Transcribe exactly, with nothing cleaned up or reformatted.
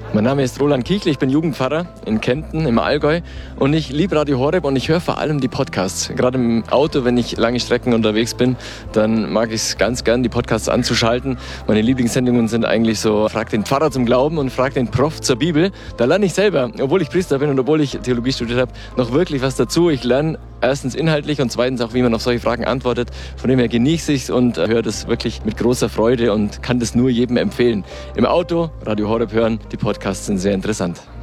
Mein Name ist Roland Kichel, ich bin Jugendpfarrer in Kempten im Allgäu und ich liebe Radio Horeb und ich höre vor allem die Podcasts. Gerade im Auto, wenn ich lange Strecken unterwegs bin, dann mag ich es ganz gern, die Podcasts anzuschalten. Meine Lieblingssendungen sind eigentlich so Frag den Pfarrer zum Glauben und Frag den Prof zur Bibel. Da lerne ich selber, obwohl ich Priester bin und obwohl ich Theologie studiert habe, noch wirklich was dazu. Ich lerne erstens inhaltlich und zweitens auch, wie man auf solche Fragen antwortet. Von dem her genieße ich es und höre das wirklich mit großer Freude und kann das nur jedem empfehlen. Im Auto Radio Horeb hören, die Podcasts sind sehr interessant.